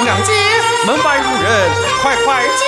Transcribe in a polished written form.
娘姐，门外无人，快快进